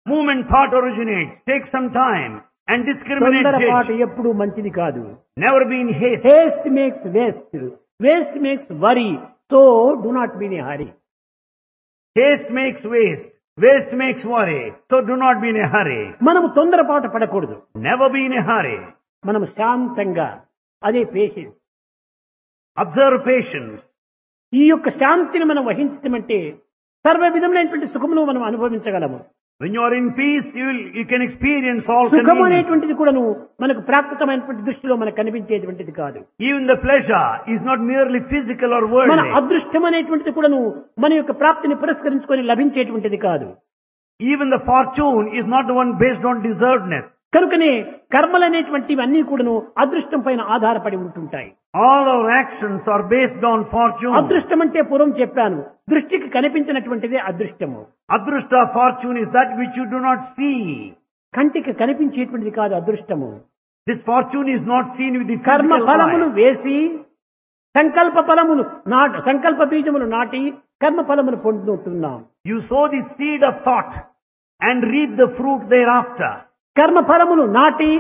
Movement thought originates, takes some time and discriminate తొందరపాటు judge. ఎప్పుడు మంచిది కాదు. Never be in haste. Haste makes waste. Waste makes worry. So do not be in a hurry. Haste makes waste. Waste makes worry. So do not be in a hurry. మనము తొందరపాటు పడకూడదు. Never be in a hurry. మనము శాంతంగా, అదే patience. Observe patience. ఈ యొక్క శాంతిని మనం వహించటమంటే సర్వ విధములైనటువంటి సుఖమును మనం అనుభవించగలము. When you are in peace, you can experience all సుఖం convenience. అనేటువంటిది కూడాను మనకు ప్రాకృతమైనటువంటి దృష్టిలో మనకు కనిపించేటువంటిది కాదు. Even the pleasure is not merely physical or మన worldly. అదృష్టం అనేటువంటిది కూడాను మన యొక్క ప్రాప్తిని పురస్కరించుకొని లభించేటువంటిది కాదు. Even the fortune is not the one based on deservedness. కనుకనే కర్మలు అనేటువంటివి అన్ని కూడాను అదృష్టం పైన ఆధారపడి ఉంటుంటాయి. All our actions are based on fortune. అదృష్టం అంటే పూర్వం చెప్పాను, దృష్టికి కనిపించినటువంటిదే అదృష్టము. Adrushta fortune is that which you do not see. కంటికి కనిపించేటువంటిది కాదు అదృష్టము. This fortune is not seen with the కర్మ physical ఫలములు eye. వేసి సంకల్ప ఫలములు సంకల్ప బీజములు నాటి కర్మ ఫలములు పొందుతున్నాం. You sow the seed of thought and reap the fruit thereafter. కర్మ ఫలములు నాటి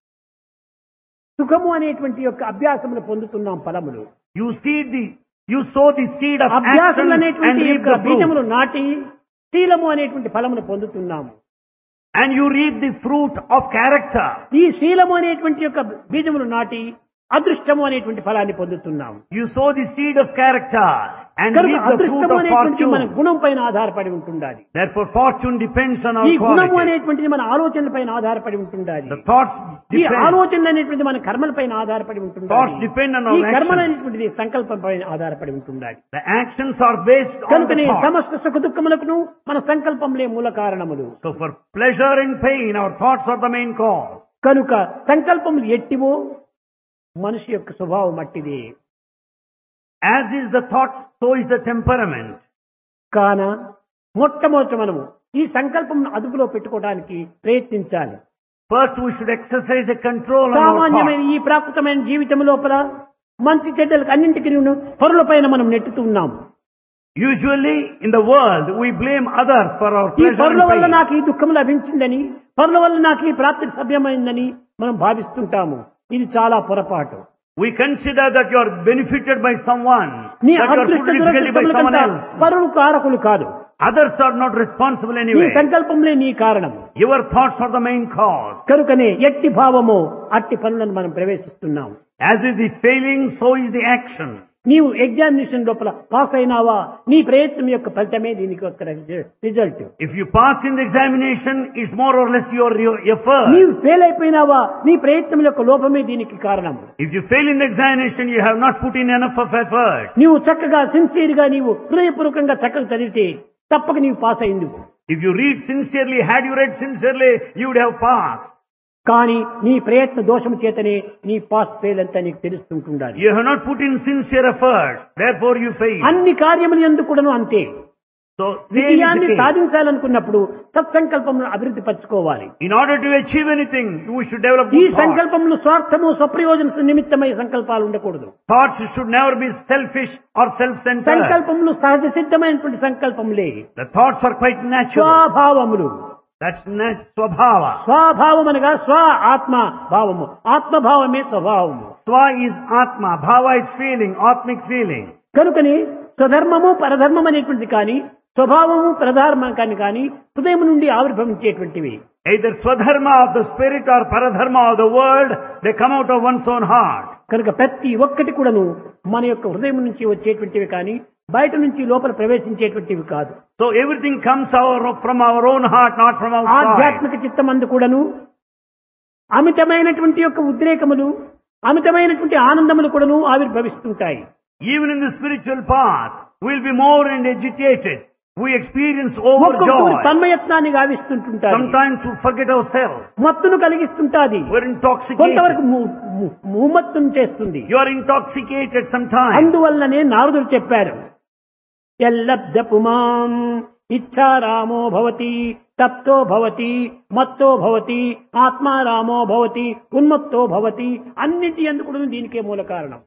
సుఖము అనేటువంటి యొక్క అభ్యాసములు పొందుతున్నాం ఫలములు. You sow the seed of action అభ్యాసములు and అనేటువంటి reap యొక్క the fruit. బీజములు నాటి శీలము అనేటువంటి ఫలమును పొందుతున్నాము. And you reap the fruit of character. ఈ శీలము అనేటువంటి యొక్క బీజములు నాటి అదృష్టము అనేటువంటి ఫలాన్ని పొందుతున్నాము. You sow the seed of character and కనుక reap the fruit అదృష్టము of అనేటువంటి మన fortune. గుణం పైన ఆధారపడి ఉంటుండాలి. Therefore fortune depends on ఈ our గుణము quality. అనేటువంటిది మన ఆలోచనల పైన ఆధారపడి ఉంటుండాలి. The thoughts ఈ depend. ఆలోచనలు అనేటువంటిది మన కర్మల పైన ఆధారపడి Thoughts ఉంటుండాలి. depend on ఈ our కర్మలు actions. అనేటువంటిది సంకల్పం పైన ఆధారపడి ఉంటుండాలి. The actions are based on కనుకనే the thought. సమస్త సుఖ దుఃఖములకు మన సంకల్పంలే మూల కారణములు. So for pleasure and pain, our thoughts are the main cause. కనుక సంకల్పములు ఎట్టివో మనిషి యొక్క స్వభావం అట్టిది. As is the thought, so is the temperament. కాన మొట్టమొదట మనము ఈ సంకల్పం అదుపులో పెట్టుకోవడానికి ప్రయత్నించాలి. First we should exercise a control on our సామాన్యమైన thoughts. ఈ ప్రాకృతమైన జీవితం లోపల మంచి చెడ్డలకు అన్నింటికి పరుల పైన మనం నెట్టుతూ ఉన్నాం. Usually in the world we blame others for our ఈ pleasure పరుల and వల్ల pain. నాకు ఈ దుఃఖం లభించిందని, పరుల వల్ల నాకు ఈ ప్రాప్తి సభ్యమైందని మనం భావిస్తుంటాము. ఇది చాలా పొరపాటు. We consider that you are benefited by someone, నీ that you are అదృష్ట put difficulty by someone దురదృష్టములంతా else. పరులు కారకులు కాదు. Others are not responsible నీ anyway. సంకల్పంలే నీ కారణం. Your thoughts are the main cause. కనుకనే ఎట్టి భావమో అట్టి పనులను మనం ప్రవేశిస్తున్నాం. As is the failing, so is the action. నీవు ఎగ్జామినేషన్ లోపల పాస్ అయినావా, నీ ప్రయత్నం యొక్క ఫలితమే దీనికి ఒక result. If you pass in the examination, it's more or less your effort. నీవు ఫెయిల్ అయిపోయినావా, నీ ప్రయత్నం యొక్క లోపమే దీనికి కారణం. If you fail in the examination, you have not put in enough of effort. నీవు చక్కగా సిన్సియర్ గా నీవు హృదయపూర్వకంగా చక్కగా చదివితే తప్పక నీవు పాస్ అయింది. If you read sincerely, had you read sincerely, you would have passed. కానీ నీ ప్రయత్న దోషము చేతనే నీ పాస్ ఫెయిల్ అంతా నీకు తెలుస్తుంటుండాలి. You have not put in sincere efforts, therefore you fail. అన్ని కార్యములు ఎందుకు కూడాను అంతే. So, విజయాన్ని same is the case. సాధించాలనుకున్నప్పుడు సత్సంకల్పమును అభివృద్ధి పరచుకోవాలి. In order to achieve anything, we should develop ఈ good thoughts. సంకల్పములు స్వార్థము స్వప్రయోజన నిమిత్తమై సంకల్పాలు ఉండకూడదు. Thoughts should never be selfish or self-centered. సంకల్పములు సహజ సిద్ధమైనటువంటి సంకల్పములే. The thoughts are quite natural. స్వభావములు. That's swabhava. స్వభావం అనగా స్వ ఆత్మ భావము, ఆత్మభావమే స్వభావము. Swa is atma, bhava is feeling, atmic feeling. కనుకని స్వధర్మము పరధర్మం అనేటువంటిది కానీ, స్వభావము ప్రధార్మం కానీ హృదయం నుండి ఆవిర్భవించేటువంటివి. Either swadharma of the spirit or paradharma of the world, they come out of one's own heart. కనుక ప్రతి ఒక్కటి కూడాను మన యొక్క హృదయం నుంచి వచ్చేటువంటివి కానీ బయట నుంచి లోపల ప్రవేశించేటువంటివి కాదు. So everything comes from our own heart, not from outside. ఆధ్యాత్మిక చిత్తమందు కూడాను అమితమైనటువంటి యొక్క ఉద్రేకములు, అమితమైనటువంటి ఆనందములు కూడాను ఆవిర్భవిస్తుంటాయి. Even in the spiritual path, we'll be more and agitated. We experience ఒక్కొక్కరు overjoy. తన్మయత్నాన్ని గావిస్తుంటుంటారు. Sometimes we forget ourselves. మత్తును కలిగిస్తుంటాది. We're intoxicated. కొంతవరకు మూమత్తును చేస్తుంది. You are intoxicated sometimes. అందువల్లనే నారదుడు చెప్పారు, ఎల్లబ్ధ పుమాం ఇచ్ఛారామో భవతి తప్తో భవతి మత్తో భవతి ఆత్మారామో భవతి ఉన్మత్తో భవతి. అన్నిటి ఎందుకు దీనికే మూల కారణం.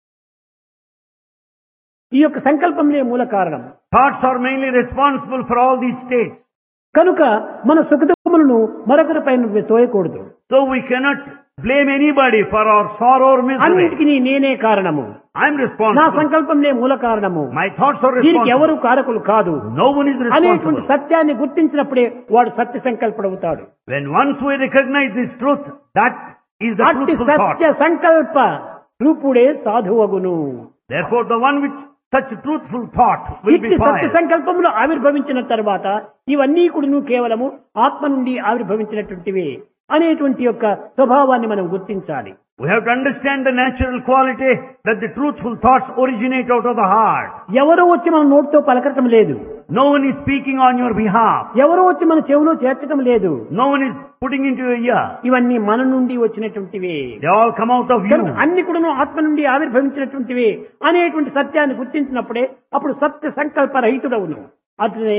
ఈ యొక్క సంకల్పంలే మూల కారణం. Thoughts are mainly responsible for all these states. కనుక మన సుఖ దుఃఖములను మరొకరి పైన తోయకూడదు. So we cannot blame anybody for our sorrow or misery. అన్నిటికీ నేనే కారణము, I am నా responsible. సంకల్పంలే మూల కారణము, My thoughts are దీనికి ఎవరు responsible. కారకులు కాదు No one is అనేటువంటి responsible. సత్యాన్ని గుర్తించినప్పుడే వాడు సత్య సంకల్పుడవుతాడు. When once we recognize this truth, that is the అట్టి truthful thought. సత్య సంకల్ప రూపుడే సాధువగును. Therefore, the one with such truthful thought will ఇట్టి be సత్య pious. సంకల్పములు ఆవిర్భవించిన తర్వాత ఇవన్నీ కూడా కేవలము ఆత్మ నుండి ఆవిర్భవించినటువంటివే అనేటువంటి యొక్క స్వభావాన్ని మనం గుర్తించాలి. We have to understand the natural quality that the truthful thoughts originate out of the heart. ఎవరో వచ్చి మన నోటితో పలకటం లేదు, No one is speaking on your behalf. ఎవరో వచ్చి మన చెవిలో చేర్చడం లేదు. No one is putting into your ear. ఇవన్నీ మన నుండి వచ్చినటువంటివే. They all come out of you. కనుక అన్ని కూడా ఆత్మ నుండి ఆవిర్భవించినటువంటివే అనేటువంటి సత్యాన్ని గుర్తించినప్పుడే అప్పుడు సత్య సంకల్ప రహితుడవును. అట్లనే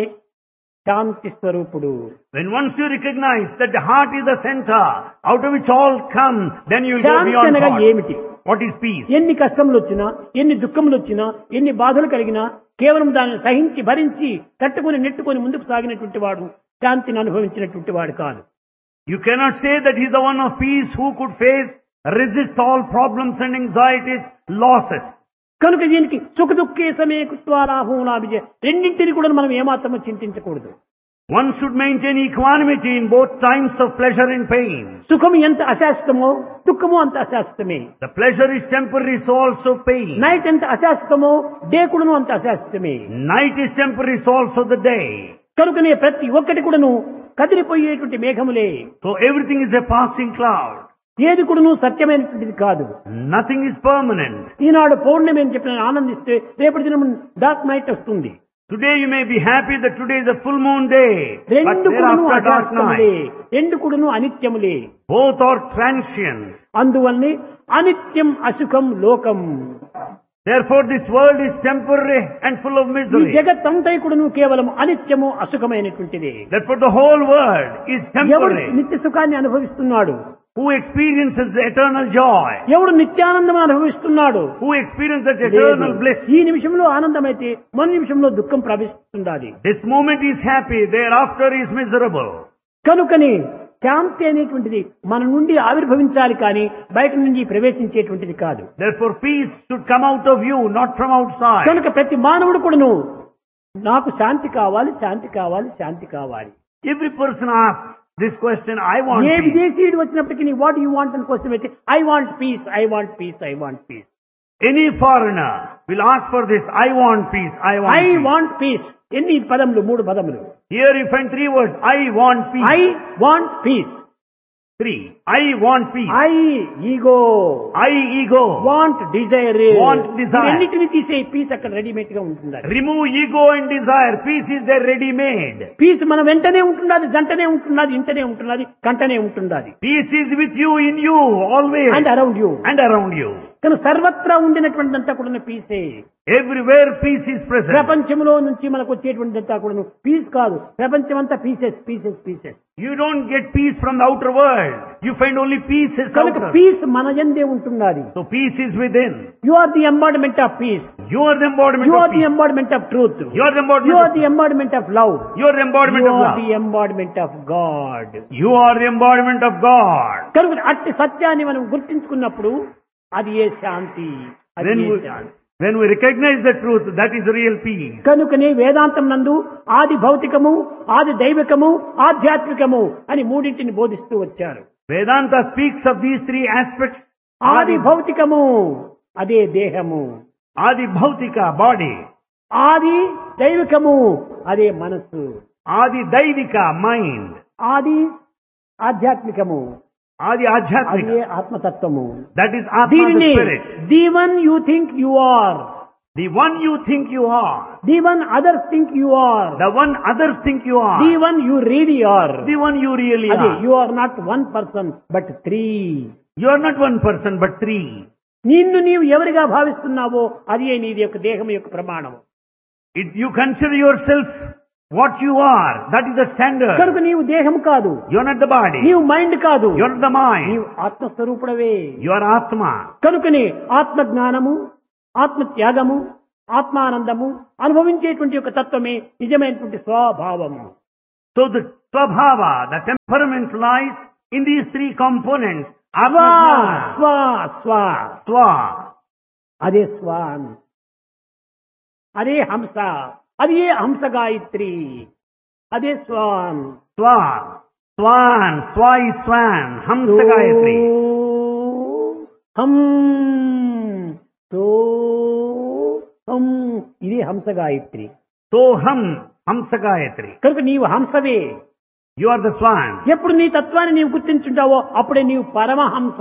శాంతి స్వరూపుడు. When once you recognize that the heart is the center out of which all come, then you will go Shanti beyond అనగా thought. ఏమిటి? What is peace? ఎన్ని కష్టములు వచ్చినా, ఎన్ని దుఃఖములు వచ్చినా, ఎన్ని బాధలు కలిగినా కేవలం దాన్ని సహించి భరించి తట్టుకుని నెట్టుకొని ముందుకు సాగినటువంటి వాడు శాంతిని అనుభవించినటువంటి వాడు కాదు. You cannot say that he is the one of peace who could face, resist all problems and anxieties, losses. కనుక దీనికి సుఖ దుఃఖే సమే కృత్వారాహూనాభిజయ రెండింటిని కూడా మనం ఏమాత్రమో చింతించకూడదు. One should maintain equanimity in both times of pleasure and pain. సుఖం ఎంత అశాశ్వతమో దుఃఖము అంత అశాశ్వతమే. The pleasure is temporary, so also pain. Night ఎంత అశాశ్వతమో డే కూడాను అంత అశాశ్వతమే. Night is temporary, so also the day. కనుకనే ప్రతి ఒక్కటి కూడాను కదిలిపోయేటువంటి మేఘములే. So everything is a passing cloud. ఏది కూడాను సత్యమైనటువంటిది కాదు. Nothing is permanent. ఈనాడు పౌర్ణమి అని చెప్పిన ఆనందిస్తే రేపటి దినం డార్క్ నైట్ వస్తుంది. Today you may be happy that today is a full moon day, but రెండు కూడాను thereafter dark అశాశ్వతములే, night. రెండు కూడాను అనిత్యములే. Both are transient. అందువల్లనే అనిత్యం అసుఖం లోకం. Therefore this world is temporary and full of ఈ misery. జగత్తంతా కూడాను కేవలం అనిత్యము అసుఖమైనటువంటిది. Therefore the whole world is ఎవడు temporary. నిత్య సుఖాన్ని అనుభవిస్తున్నాడు, Who experiences the eternal joy, ఎవడు నిత్యానందం అనుభవిస్తున్నాడు, who experiences that eternal bliss. ఈ నిమిషంలో ఆనందమైతే మన నిమిషంలో దుఃఖం ప్రవేశిస్తుండాలి. This moment is happy, thereafter is miserable. కనుకని శాంతి అనేటువంటిది మన నుండి ఆవిర్భవించాలి కానీ బయట నుండి ప్రవేశించేటువంటిది కాదు. Therefore peace should come out of you, not from outside. కనుక ప్రతి మానవుడు కూడాను నాకు శాంతి కావాలి, శాంతి కావాలి, శాంతి కావాలి. Every person asks this question, I want A peace. విదేశీయుడు వచ్చినప్పటికీ వాట్ యు వాంట్ అని క్వశ్చన్ పెట్టి I want peace, I want peace, I want peace. Any foreigner will ask for this, I want peace, I want I peace. Want peace. ఎన్ని పదములు? 3 పదములు. Here you find 3 words, I want peace. I want peace. 3. I want peace. I ego, I ego. Want Dzire. Want desire. రెండింటిని తీసే piece అక్కడ readymade గా ఉంటుంది. Remove ego and desire. Peace is there ready made. Piece మన వెంటనే ఉంటున్నది, జంటనే ఉంటున్నది, ఇంటనే ఉంటున్నది, కంటనే ఉంటున్నది. Peace is with you, in you, always. And around you. And around you. కానీ సర్వత్రా ఉండినటువంటిదంతా కూడా పీసే. Everywhere peace is present. ప్రపంచంలో నుంచి మనకు వచ్చేటువంటిదంతా కూడా పీస్ కాదు. ప్రపంచం అంతా pieces pieces pieces. You don't get peace from the outer world. You find only pieces కనుక outer. పీస్ మన యందే ఉంటున్నది. So peace is within. You are the embodiment of piece. You are the embodiment you of are the peace. Embodiment of truth. You are the you embodiment are of the embodiment of love. You are the embodiment you of are love. The embodiment of God. You are the embodiment of God. కనుక అట్టి సత్యాన్ని మనం గుర్తించుకున్నప్పుడు అది ఏ శాంతి, అది When A we, Shanti. when we recognize the truth, that is the real peace. కనుకనే వేదాంతం నందు ఆది భౌతికము, ఆది దైవికము, ఆధ్యాత్మికము అని మూడింటిని బోధిస్తూ వచ్చారు. Vedanta speaks of these 3 aspects. ఆది భౌతికము అదే దేహము, Adi Bhautika, body. ఆది దైవికము అదే మనస్సు, Adi Daivika, mind. ఆది ఆధ్యాత్మికము Adi అదే Adhyatmika. ఆత్మతత్వము. That is Atma, the దీనిని spirit. The one you think you are, The one you think you are. The one others think you are, The one others think you are. The one you really are. The one you really అదే are. You are not 1 person but 3. You are not 1 person but 3. నిన్ను నీవు ఎవరిగా భావిస్తున్నావో అదే నీది యొక్క దేహం యొక్క ప్రమాణము. You consider yourself what you are. That is the standard. కనుక నీవు దేహం కాదు, You are not the body. నీవు మైండ్ కాదు, You are not the mind. నీవు ఆత్మస్వరూపుడవే. You are Atma. కనుకనే ఆత్మ జ్ఞానము, ఆత్మ త్యాగము, ఆత్మానందము అనుభవించేటువంటి యొక్క తత్వమే నిజమైనటువంటి స్వభావము. So the Swabhava, the temperament lies in these three components. స్వ Atmajnana, స్వ స్వ Swa. అదే స్వాన్, అదే హంస, అదే హంస గాయత్రి, అదే Schwann. Swa. Swan. Swa is swan. Hamsa Gayatri. హం తో హం, ఇదే హంస గాయత్రి. Soham. Hamsa Gayatri. కనుక నీవు హంసవే. You are the swan. ఎప్పుడు నీ తత్వాన్ని నీవు గుర్తించుంటావో అప్పుడే నీవు Paramahamsa.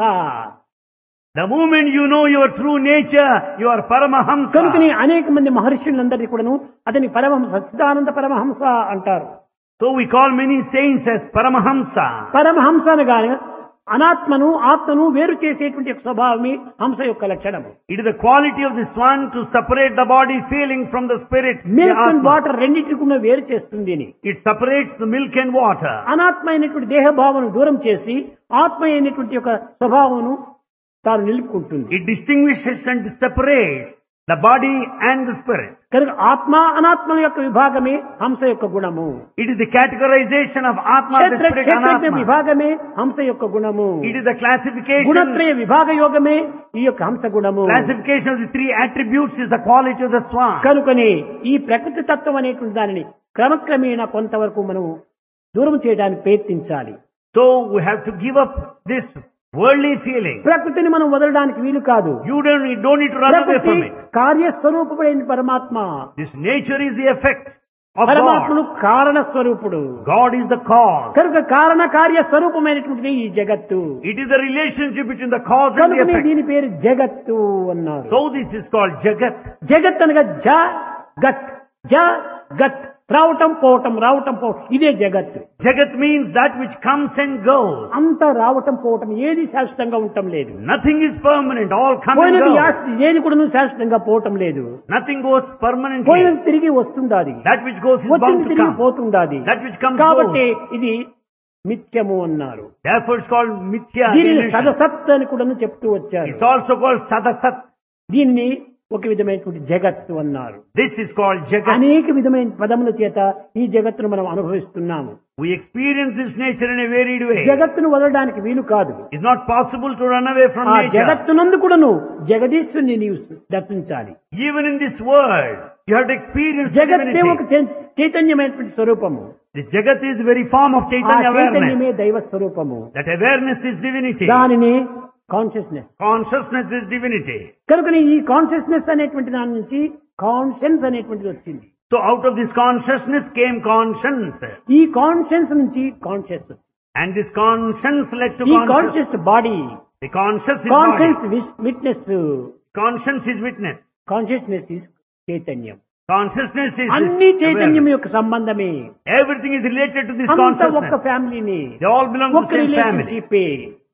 The moment you know your true nature, you are Paramahamsa. కనుకని అనేక మంది మహర్షులందరినీ కూడాను అతని పరమహంస, సచ్చిదానంద పరమహంస అంటారు. So we call many saints as Paramahamsa. Paramahamsa అనగానే అనాత్మను ఆత్మను వేరు చేసేటువంటి యొక్క స్వభావమే హంస యొక్క లక్షణము. It is the quality of the swan to separate the body feeling from the spirit. the milk and Atma. Water రెండింటిని కూడా వేరు చేస్తుంది అని. It separates the milk and water. అనాత్మ అయినటువంటి దేహభావను దూరం చేసి ఆత్మ అయినటువంటి యొక్క స్వభావమును తాను నిలుపుకుంటుంది. It distinguishes and separates the body and the spirit. కనుక ఆత్మ అనాత్మల యొక్క విభాగమే హంస యొక్క గుణము. It is the categorization of Atma, the క్షేత్ర spirit, క్షేత్రజ్ఞ Anatma. విభాగమే హంస యొక్క గుణము. It is the classification. గుణత్రయ విభాగ యోగమే ఈ యొక్క హంస గుణము. Classification of the three attributes is the quality of the swan. కనుకనే ఈ ప్రకృతి తత్వం అనేటువంటి దానిని క్రమక్రమేణా కొంతవరకు మనం దూరం చేయడానికి ప్రయత్నించాలి. So we have to give up this worldly feeling. ప్రకృతిని మనం వదలడానికి వీలు కాదు. You don't need to run away ప్రకృతి from it. కార్యస్వరూపమైన పరమాత్మ. This nature is the effect of పరమాత్మను God. కారణ స్వరూపుడు. God is the cause. కనుక కారణ కార్య స్వరూపమైనటువంటిది ఈ జగత్తు. It is the relationship between the cause and the కనుకనే effect. దీని పేరు జగత్తు అన్నారు. So this is called Jagat. జగత్ అనగా జ గత్, జ గత్, రావటం పోవటం, రావటం పోవటం, ఇదే జగత్తు. Jagat means that which comes and goes. అంతా రావటం పోవటం, ఏది శాశ్వతంగా ఉండటం లేదు. Nothing is permanent. All come and పోయినది go. ఏది కూడా శాశ్వతంగా పోవటం లేదు. Nothing goes permanently. పోయినది తిరిగి వస్తుండాది, That which goes is bound వచ్చింది to తిరిగి come. పోతుండాది. That which comes కాబట్టి goes. ఇది మిథ్యము అన్నారు. Therefore it's called Mithya. దీనిని illusion. సదసత్ అని కూడా చెప్తూ వచ్చారు. It's also called Sadasat. దీన్ని ఒక విధమైనటువంటి జగత్తు అన్నారు. This is called Jagat. అనేక విధమైన పదముల చేత ఈ జగత్తును మనం అనుభవిస్తున్నాము. We experience this nature in a varied way. జగత్తును వదలడానికి వీలు కాదు. It's not possible to run away from ఆ nature. జగత్తునందు కూడాను జగదీశ్వరుని నీవు దర్శించాలి. Even in this world, you have to experience జగత్తే divinity. ఒక చైతన్యమైనటువంటి స్వరూపము. The Jagat is the very form of ఆ Chaitanya awareness. చైతన్యమే దైవ స్వరూపము. That awareness is divinity. దానిని కాన్షియస్నెస్. Consciousness is divinity. కనుకనే ఈ కాన్షియస్నెస్ అనేటువంటి దాని నుంచి కాన్షియన్స్ అనేటువంటిది వచ్చింది. So out of this consciousness came conscience. ఈ కాన్షియన్స్ నుంచి conscious. And this conscience led to ఈ conscious. Conscious body, The conscious is conscious body. Witness, Conscience is witness. Consciousness is చైతన్యం. Consciousness is అన్ని this చైతన్యం awareness. యొక్క సంబంధమే. Everything is related to this అంత ఒక్క consciousness. ఫ్యామిలీని, They all belong to ఒక్క the same family. రిలేషన్షిప్పే.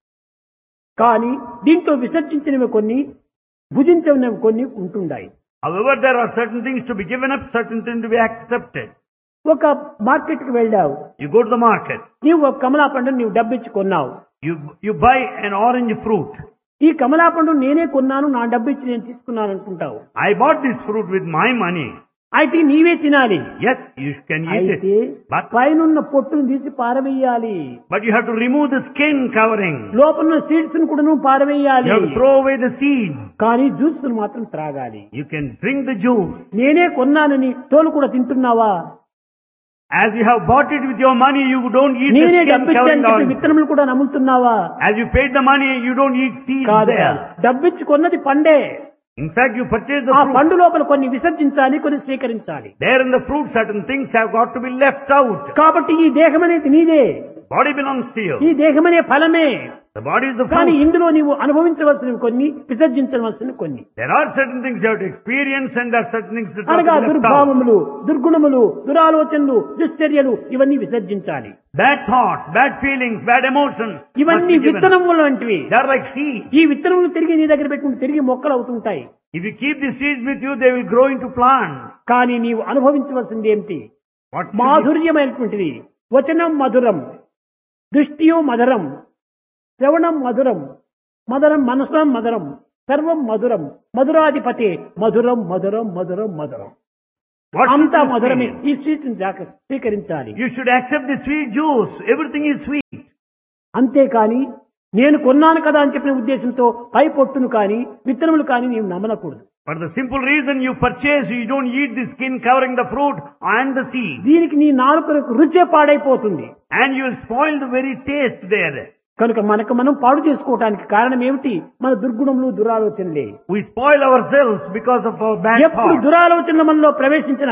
కానీ దీంట్లో విసర్జించినవి కొన్ని, భుజించినవి కొన్ని ఉంటుండాయి. However, there are certain things to be given up, certain things to be accepted. ఒక మార్కెట్ కి వెళ్ళావు, You go to the market. నీవు ఒక కమలా పండును నీవు డబ్బిచ్చి కొన్నావు. You buy an orange fruit. ఈ కమలా పండు నేనే కొన్నాను, నా డబ్బిచ్చి నేను తీసుకున్నాను అనుకుంటావు. I bought this fruit with my money. అయితే నీవే తినాలి. Yes, you can eat అయితే it. But పైనున్న పొట్టును తీసి పారవేయాలి. you have to remove the skin covering. లోపల సీడ్స్ ను కూడా నువ్వు పారవేయాలి. You have to throw away the seeds. కానీ జ్యూస్ మాత్రం త్రాగాలి. You can drink the juice. నేనే కొన్నానని తోలు కూడా తింటున్నావా? As you have bought it with your money, you don't eat the నేనే skin డబ్బిచ్చాను covering చెప్పి on. విత్తనములు కూడా నమ్ముతున్నావా? As you paid the money, you don't eat seeds కాదు. there. డబ్బిచ్చి కొన్నది పండే. In fact, you purchase the ఆ fruit. పండు లోపల కొన్ని విసర్జించాలి, కొన్ని స్వీకరించాలి. There in the fruit, certain things have got to be left out. కాబట్టి ఈ దేహం అనేది నీదే. Body belongs to you. ఈ దేహమనే ఫలమే. The body is the కానీ fruit. ఇందులో నీవు అనుభవించవలసినవి కొన్ని, విసర్జించవలసినవి కొన్ని. There are certain things you have to experience and there are certain things that have అనగా to be left out. దుర్భావములు, దుర్గుణములు, దురాలోచనలు, దుశ్చర్యలు ఇవన్నీ విసర్జించాలి. Bad thoughts, bad feelings, bad emotions must ఇవన్నీ be given up. విత్తనములు వంటివి. They are like seeds. ఈ విత్తనములు తిరిగి నీ దగ్గర పెట్టుకుని తిరిగి మొక్కలు అవుతుంటాయి. If you keep the seeds with you, they will grow into plants. కానీ నీవు అనుభవించవలసింది ఏమిటి? What should మాధుర్యమైనటువంటిది. వచనం మధురం, దృష్టియో మధురం, శ్రవణం మధురం, మధురం మనసం మధురం, సర్వం మధురం, మధురాధిపతి మధురం మధురం మధురం మధురం. What should అంతా you మధురమే. experience? ఈ స్వీట్ స్వీకరించాలి. You should accept the sweet juice. Everything is sweet. అంతేకాని నేను కొన్నాను కదా అని చెప్పిన ఉద్దేశంతో పై పొట్టును కానీ విత్తనములు కానీ నీవు నమ్మకూడదు. For the simple reason you purchase, you don't eat the skin covering the fruit and the seed. దీనికి నీ నాలుకలకు రుచే పాడైపోతుంది. And you will spoil the very taste there. కనుక మనకు మనం పాడు చేసుకోవడానికి కారణం ఏమిటి? మన దుర్గుణములు దురాలోచనలే. We spoil ourselves because of our bad ఎప్పుడు thoughts. దురాలోచనల మనలో ప్రవేశించిన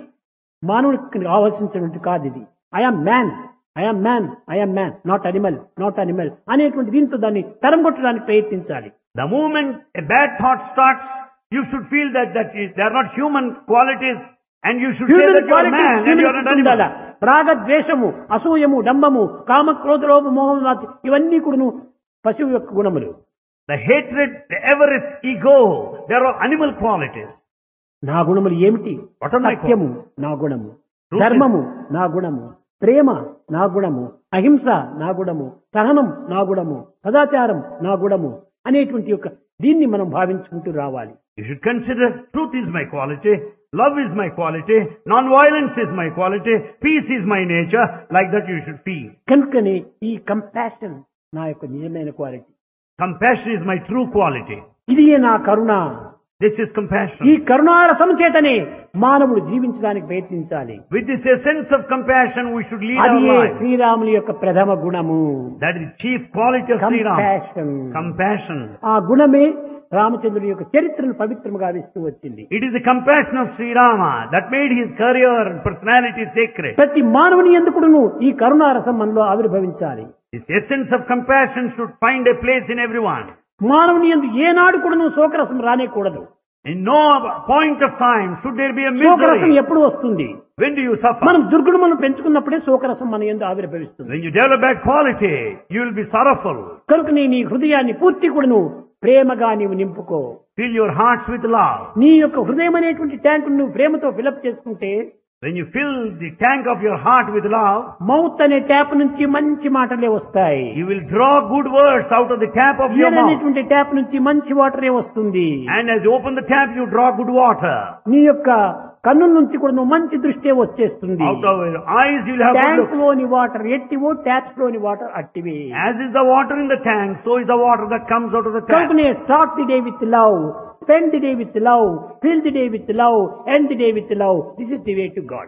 మానవుడికి ఆలోచించినటువంటి కాదు ఇది. I'm man, I'm man, I'm man, not animal, not animal అనేటువంటి దీంతో దాన్ని తరంగొట్టడానికి ప్రయత్నించాలి. The moment a bad thought starts, you should feel that they are not human qualities, and you should say that you are a man and you are an animal. రాగ ద్వేషము, అసూయము, డంబము, కామ క్రోధ లోభ మోహం ఇవన్నీ కూడాను పశువు యొక్క గుణములు. The hatred, the avarice, ego, they are all animal qualities. నా గుణములు ఏమిటి? What are my సత్యము నా గుణము, Truth is- ధర్మము నా గుణము, ప్రేమ నా గుణము, అహింస నా గుణము, సహనం నా గుణము, సదాచారం నా గుణము అనేటువంటి యొక్క దీన్ని మనం భావించుకుంటూ రావాలి. You should consider truth is my quality, love is my quality, non-violence is my quality, peace is my nature. Like that you should feel. కనుకనే ఈ కంపాషన్ నా యొక్క నిజమైన quality. Compassion is my true quality. ఇది నా కరుణ. This is compassion. ఈ కరుణారసం చేతనే మానవుడు జీవించడానికి ప్రయత్నించాలి. With this essence of compassion, we should lead అది our life. శ్రీరాముని యొక్క ప్రథమ గుణము. That is the chief quality of Sri Ram. Compassion. Compassion. ఆ గుణమే రామచంద్రుని యొక్క చరిత్రను పవిత్రముగా ఇస్తూ వచ్చింది. It is the compassion of Sri Rama that made his career and personality sacred. ప్రతి మానవుని ఎందుకును ఈ కరుణారసం మనలో ఆవిర్భవించాలి. This essence of compassion should find a place in everyone. మానవుని ఎందు ఏనాడు కూడాను శోకరసం రానేకూడదు. In no point of time should there be a శోకరసం misery. ఎప్పుడు వస్తుంది? When do you suffer? మనం దుర్గుణములను పెంచుకున్నప్పుడే శోకరసం మన యందు ఆవిర్భవిస్తుంది. When you develop bad quality, you will be sorrowful. కనుక నీ హృదయాన్ని పూర్తి కూడాను ప్రేమగా నీవు నింపుకో. Fill your hearts with love. నీ యొక్క హృదయం అనేటువంటి ట్యాంకు నువ్వు ప్రేమతో ఫిలప్ చేసుకుంటే When you fill the tank of your heart with love, mouth అనే ట్యాప్ నుంచి మంచి మాటలే వస్తాయి. you will draw good words out of the tap of your year mouth. అనేటువంటి ట్యాప్ నుంచి మంచి వాటరే వస్తుంది. And as you open the tap, you draw good water. నీ యొక్క కన్నుల నుంచి కూడా నువ్వు మంచి దృష్టి వచ్చేస్తుంది. Out of your eyes, you will have good tank look. లోని వాటర్ ఎట్టివో ట్యాప్స్ లోని water అట్టివే. As is the water in the tank, so is the water that comes out of the tap. కనుకనే start the day with love, spend the day with love, fill the day with love, end the day with love. This is the way to God.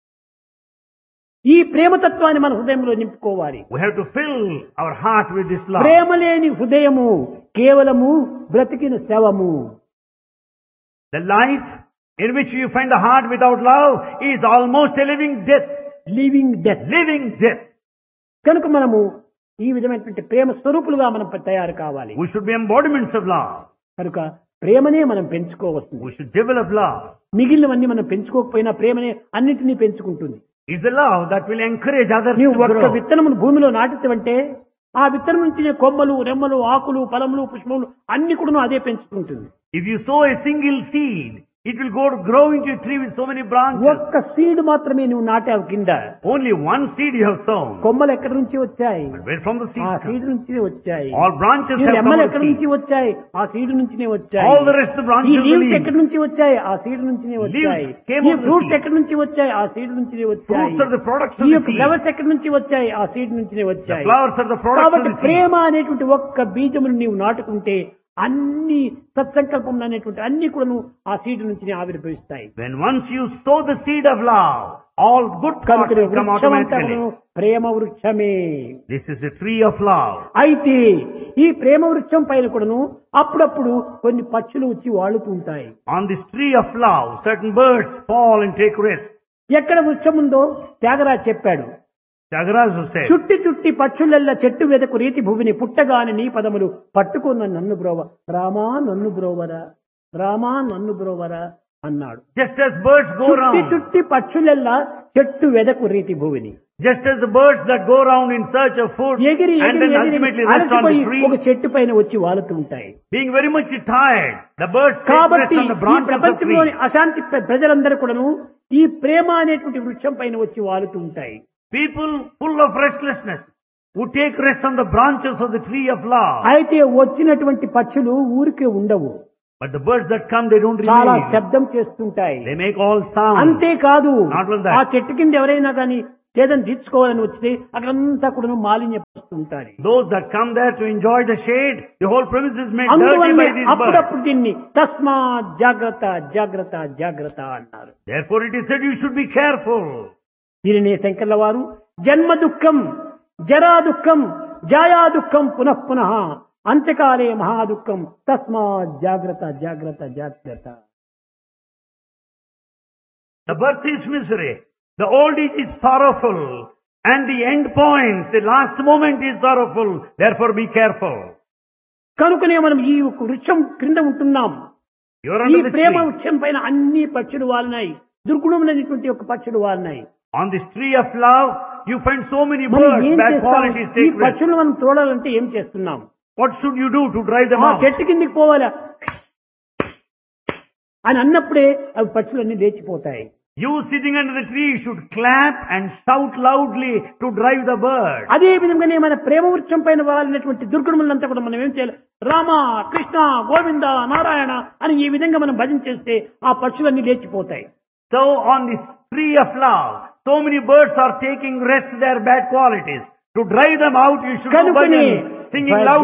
ఈ ప్రేమతత్వాన్ని మన హృదయంలో నింపుకోవాలి. We have to fill our heart with this love. ప్రేమ లేని హృదయము కేవలము బ్రతికిన శవము. The life in which you find the heart without love is almost a living death. Living death. Living death. కనుక మనము ఈ విధమైనటువంటి ప్రేమ స్వరూపులుగా మనం తయారు కావాలి. We should be embodiments of love. కనుక ప్రేమనే మనం పెంచుకోవస్తుంది. We should develop love. మిగిలినవన్నీ మనం పెంచుకోకపోయినా ప్రేమనే అన్నిటినీ పెంచుకుంటుంది. It's the love that will encourage others నీవు to ఒక్క grow. విత్తనమును భూమిలో నాటితే ఆ విత్తనం నుంచి కొమ్మలు, రెమ్మలు, ఆకులు, ఫలములు, పుష్పములు అన్ని కూడా అదే పెంచుకుంటుంది. If you sow a single seed, it will go to grow into a tree with so many branches. ఒక్క సీడ్ మాత్రమే నువ్వు నాటావు కింద. Only one seed you have sown. కొమ్మలు ఎక్కడి నుంచి వచ్చాయి? Where from the ఆ seeds come? సీడ్ నుంచి వచ్చాయి. All branches ఈ have come రెమ్మలు out of ఎక్కడి seed. నుంచి వచ్చాయి? ఆ సీడ్ నుంచినే వచ్చాయి. All the rest of the ఈ branches of the leaves leaves. ఎక్కడి నుంచి వచ్చాయి? ఆ సీడ్ నుంచినే వచ్చాయి. came ఈ out of the fruits seed. ఎక్కడి నుంచి వచ్చాయి? ఆ సీడ్ నుంచినే వచ్చాయి. Fruits are the products of ఈ the యొక్క seed. ఫ్లవర్స్ ఎక్కడి నుంచి వచ్చాయి? ఆ సీడ్ నుంచినే The వచ్చాయి. flowers are the products of కాబట్టి the seed. ప్రేమ అనేటువంటి ఒక్క బీజమును నీవు నాటుకుంటే అన్ని సత్సంకల్పం అనేటువంటి అన్ని కూడా ఆ సీడ్ నుంచి ఆవిర్భవిస్తాయి. When once you sow the seed of love, all good thoughts కనుక will come automatically. Prema వృక్షమే. This is a tree of love. అయితే ఈ ప్రేమ వృక్షం పైన కూడాను అప్పుడప్పుడు కొన్ని పక్షులు వచ్చి వాళ్తూ ఉంటాయి. On this tree of love, certain birds fall and take rest. ఎక్కడ వృక్షం ఉందో త్యాగరాజ్ చెప్పాడు. Tyagaraja said, చుట్టి చుట్టి పక్షులెల్ల చెట్టు వెదకు రీతి భూమిని పుట్టగాని నీ పదములు పట్టుకున్న నన్ను బ్రోవ, రామా నన్ను బ్రోవరా, రామా నన్ను బ్రోవరా అన్నాడు. just as birds go చుట్టి round, చుట్టి పక్షులెల్ల చెట్టు వెదకు రీతి భూమిని just as the birds that go round in search of food ఎగిరి and then ultimately rest on అలసిపోయి the tree, ఒక చెట్టు పైన వచ్చి వాలుతూ ఉంటాయి. being very much tired, the birds take rest కాబట్టి on the ఈ branches of ప్రపంచంలోని trees. అశాంతి ప్రజలందరూ కూడాను ఈ ప్రేమ అనేటువంటి వృక్షం పైన వచ్చి వాలుతూ ఉంటాయి. People full of restlessness would take rest on the branches of the tree of love. అయితే వచ్చినటువంటి పక్షులు ఊరికే ఉండవు. But the birds that come, they don't చాలా remain. శబ్దం చేస్తుంటాయి. They make all sound. అంతేకాదు Not only that. ఆ చెట్టు కింద ఎవరైనా కానీ చేదని తీర్చుకోవాలని వస్తే అక్కడంతా కూడా మాలిన్యపరుస్తుంటారు. Those that come there to enjoy the shade, the whole premise is made dirty అందువల్ల by these birds. అప్పుడప్పుడు దీన్ని తస్మా జాగ్రత్త జాగ్రత్త జాగ్రత్త అన్నారు. Therefore it is said you should be careful. దీనినే శంకర్ల వారు జన్మ దుఃఖం, జరా దుఃఖం, జాయా దుఃఖం పునః పునః అంత్యకాలే మహాదుఃఖం తస్మా జాగ్రత్త జాగ్రత్త జాగ్రత్త. The birth is misery. The old age is sorrowful. And the end point, the last moment is sorrowful. Therefore be careful. కనుకనే మనం ఈ వృక్షం క్రింద ఉంటున్నాం. You are ఈ under this ప్రేమ tree. వృక్షం పైన అన్ని పక్షులు వాలినాయి, దుర్గుణమైనటువంటి ఒక పక్షులు వాలినాయి. On this tree of love, you find so many మనం birds, ఏం bad చేస్తాం? qualities ఈ take rest. పక్షులను మనం చూడాలంటే ఏం చేస్తున్నాం? What should you do to drive them ఆ out? చెట్టు కిందికి పోవాలా అని అన్నప్పుడే అవి పక్షులన్నీ లేచిపోతాయి. You sitting under the tree should clap and shout loudly to drive the bird. అదే విధంగానే మన ప్రేమ వృక్షం పైన వాలినటువంటి దుర్గుణములంతా కూడా మనం ఏం చేయాలి? రామ, కృష్ణ, గోవింద, నారాయణ అని ఈ విధంగా మనం భజన చేస్తే ఆ పక్షులన్నీ లేచిపోతాయి. So on this tree of love, so many birds are taking rest their bad qualities. To drive them out, you should do కనుకనే bhajan, singing loud.